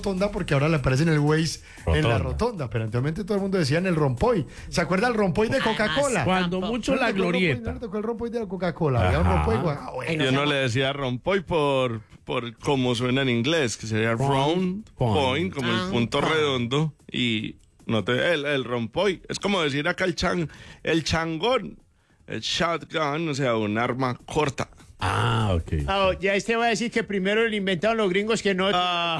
rotonda porque ahora le aparece en el Waze en la rotonda, pero anteriormente todo el mundo decía en el rompoy. ¿Se acuerda el rompoy de Coca-Cola? Cuando mucho la glorieta. No le tocó el rompoy de Coca-Cola, había un rompoy. Yo no le decía rompoy por cómo suena en inglés, que sería round point, como el punto redondo, y el rompoy. Es como decir acá el changón, el shotgun, o sea, un arma corta. Ok. Ya va a decir que primero lo inventaron los gringos que no.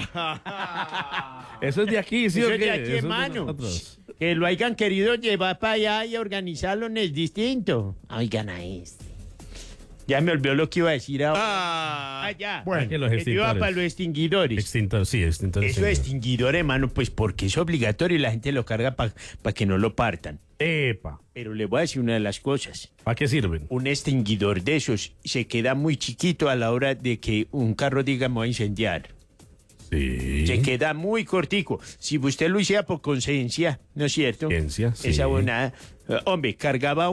Eso es de aquí, ¿sí o qué? Eso es de aquí, hermano. Que lo hayan querido llevar para allá y organizarlo en el distinto. Oigan a este. Ya me olvidó lo que iba a decir ahora. Ya. Bueno, que los iba para los extinguidores. Extintores. Eso de extinguidor, hermano, pues porque es obligatorio y la gente lo carga para que no lo partan. Epa. Pero le voy a decir una de las cosas. ¿Para qué sirven? Un extinguidor de esos se queda muy chiquito a la hora de que un carro diga me va a incendiar. Sí. Se queda muy cortico. Si usted lo hiciera por conciencia, ¿no es cierto? Conciencia, sí. Esa buena. Hombre, cargaba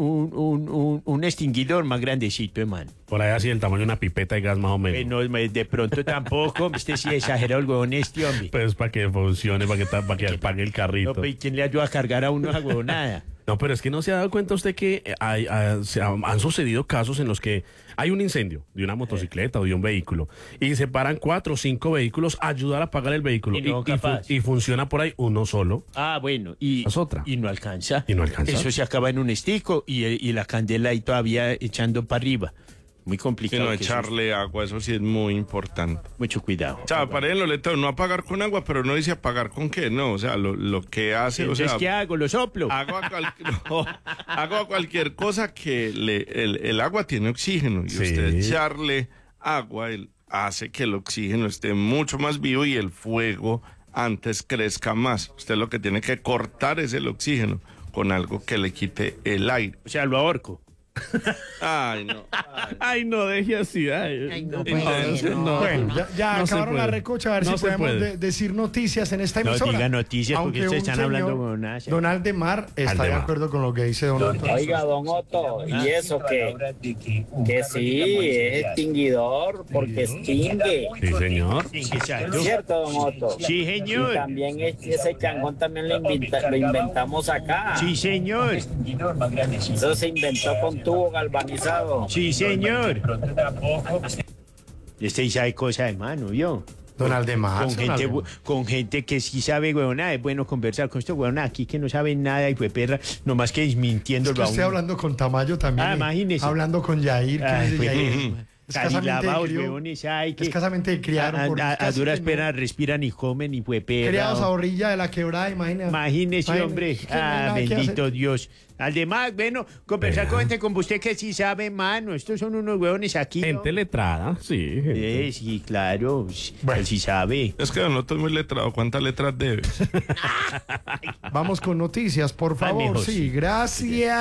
un extinguidor más grandecito, hermano. Por ahí así el tamaño de una pipeta de gas más o menos. No, de pronto tampoco. Usted sí exageró el huevón hombre. Pues para que funcione, para que apague el carrito. No, ¿y quién le ayuda a cargar a uno esa huevonada? No, pero es que no se ha dado cuenta usted que han sucedido casos en los que hay un incendio de una motocicleta o de un vehículo y se paran 4 o 5 vehículos a ayudar a apagar el vehículo y funciona por ahí uno solo. Bueno, y no alcanza. Y no alcanza. Eso se acaba en un estico y la candela ahí todavía echando para arriba. Muy complicado. No echarle agua, eso sí es muy importante. Mucho cuidado. O sea, para los letreros, no apagar con agua, pero no dice apagar con qué, no. O sea, lo que hace, o sea... ¿qué hago? ¿Lo soplo? Hago a cualquier cosa que el agua tiene oxígeno. Y usted echarle agua, él hace que el oxígeno esté mucho más vivo y el fuego antes crezca más. Usted lo que tiene que cortar es el oxígeno con algo que le quite el aire. O sea, lo ahorco. Ay, no. Ay, no, deje así. Bueno, ya no acabaron la recocha, a ver si podemos decir noticias en esta emisora. No diga noticias porque ustedes están hablando con nada. Don Aldemar está de acuerdo con lo que dice don Otto. Oiga, don Otto, y eso que sí, es extinguidor porque extingue. Sí, señor. ¿Es cierto, don Otto? Sí, señor. Y también ese changón también lo inventamos acá. Sí, señor. Eso se inventó con tubo galvanizado. Sí, señor. Este sabe cosas, hermano, yo. Don Aldemar. Con gente que sí sabe, huevona, es bueno conversar con estos huevona aquí que no saben nada y pues perra, nomás que mintiendo. Es que estoy hablando con Tamayo también. Imagínese. Hablando con Yair. Escasamente criaron. A duras penas respiran y comen y pues perra. Criados a orilla de la quebrada, imagínese, hombre. Bendito Dios. Además, bueno, conversar con gente como usted que sí sabe, mano. Estos son unos huevones aquí. Gente letrada, sí. Sí, claro. Bueno, sí sabe. Es que no estoy muy letrado. ¿Cuántas letras debes? Vamos con noticias, por favor. Sí, gracias.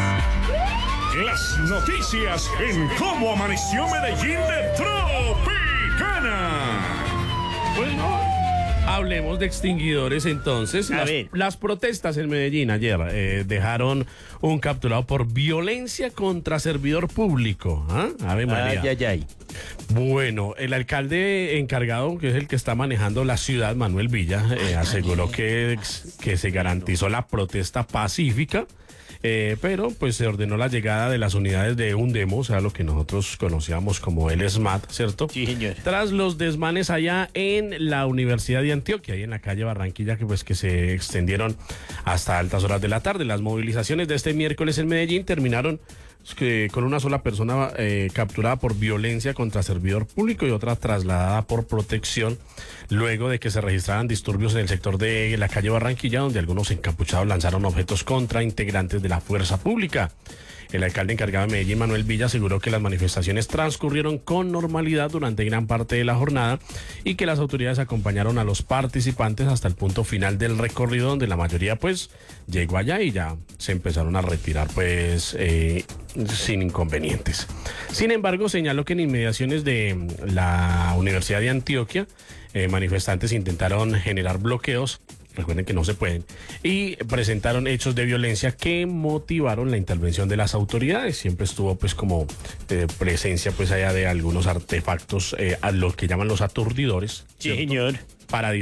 Las noticias en Cómo Amaneció Medellín de Tropicana. Bueno, hablemos de extinguidores entonces. Las protestas en Medellín ayer dejaron un capturado por violencia contra servidor público. Ave María. Ay. Bueno, el alcalde encargado, que es el que está manejando la ciudad, Manuel Villa, aseguró que se garantizó la protesta pacífica. Pero pues se ordenó la llegada de las unidades de UNDEMO, o sea, lo que nosotros conocíamos como el SMAT, ¿cierto? Sí, señor. Tras los desmanes allá en la Universidad de Antioquia, ahí en la calle Barranquilla, que se extendieron hasta altas horas de la tarde. Las movilizaciones de este miércoles en Medellín terminaron con una sola persona capturada por violencia contra servidor público y otra trasladada por protección, luego de que se registraran disturbios en el sector de la calle Barranquilla, donde algunos encapuchados lanzaron objetos contra integrantes de la fuerza pública. El alcalde encargado de Medellín, Manuel Villa, aseguró que las manifestaciones transcurrieron con normalidad durante gran parte de la jornada y que las autoridades acompañaron a los participantes hasta el punto final del recorrido, donde la mayoría pues llegó allá y ya se empezaron a retirar pues sin inconvenientes. Sin embargo, señaló que en inmediaciones de la Universidad de Antioquia, manifestantes intentaron generar bloqueos. Recuerden que no se pueden, y presentaron hechos de violencia que motivaron la intervención de las autoridades. Siempre estuvo pues como presencia pues allá de algunos artefactos, a los que llaman los aturdidores. Sí, señor. Para